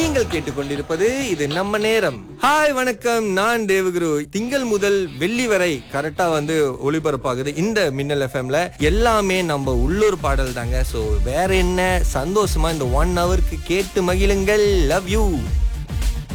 நீங்கள் கேட்டுக்கொண்டிருப்பது இது நம்ம நேரம். ஹாய் வணக்கம், நான் தேவகுரு. திங்கள் முதல் வெள்ளி வரை கரெக்டா ஒளிபரப்பாகுது இந்த மின்னல் எஃப்எம்ல. எல்லாமே நம்ம உள்ளூர் பாடல் தாங்க. சோ வேற என்ன, சந்தோஷமா இந்த 1 ஹவருக்கு கேட்டு மகிழுங்கள். Love you.